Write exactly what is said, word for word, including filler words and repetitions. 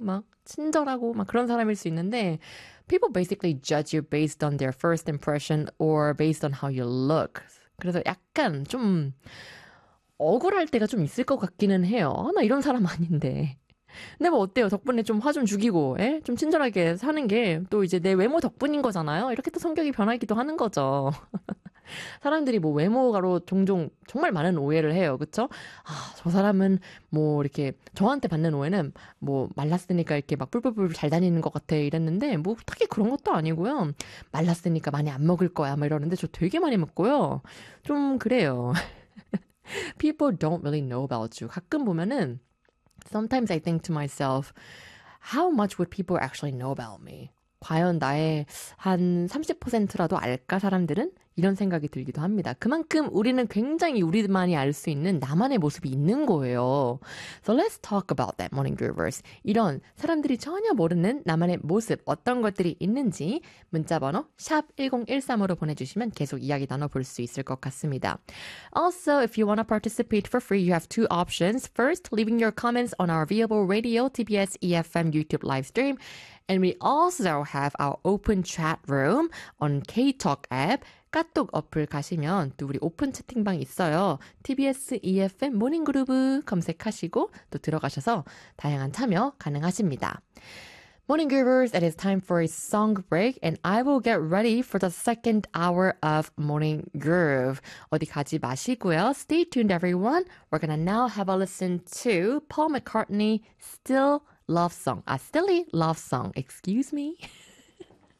막 친절하고 막 그런 사람일 수 있는데 people basically judge you based on their first impression or based on how you look. 그래서 약간 좀 억울할 때가 좀 있을 것 같기는 해요. 아, 나 이런 사람 아닌데. 근데 뭐 어때요? 덕분에 좀 화 좀 죽이고, 에? 좀 친절하게 사는 게 또 이제 내 외모 덕분인 거잖아요. 이렇게 또 성격이 변하기도 하는 거죠. 사람들이 뭐 외모가로 종종 정말 많은 오해를 해요. 그쵸? 아, 저 사람은 뭐 이렇게 저한테 받는 오해는 뭐 말랐으니까 이렇게 막 뿔뿔뿔 잘 다니는 것 같아 이랬는데 뭐 특히 그런 것도 아니고요. 말랐으니까 많이 안 먹을 거야 막 이러는데 저 되게 많이 먹고요. 좀 그래요. People don't really know about you. 가끔 보면은 Sometimes I think to myself, how much would people actually know about me? 과연 나의 한 삼십 퍼센트라도 알까 사람들은? 이런 생각이 들기도 합니다. 그만큼 우리는 굉장히 우리만이 알 수 있는 나만의 모습이 있는 거예요. So let's talk about that, morning groovers. 이런 사람들이 전혀 모르는 나만의 모습, 어떤 것들이 있는지 문자번호 샵 일공일삼으로 보내주시면 계속 이야기 나눠볼 수 있을 것 같습니다. Also, if you want to participate for free, you have two options. First, leaving your comments on our Viable Radio, 티비에스 이에프엠 YouTube live stream. And we also have our open chat room on K-Talk app. 까똑 어플 가시면 또 우리 오픈 채팅방 있어요. 티비에스 이에프엠 모닝그루브 검색하시고 또 들어가셔서 다양한 참여 가능하십니다. Morning Groovers, it is time for a song break and I will get ready for the second hour of Morning Groove. 어디 가지 마시고요. Stay tuned everyone. We're gonna now have a listen to Paul McCartney, Still Love Song. 아, Stilly Love Song. Excuse me.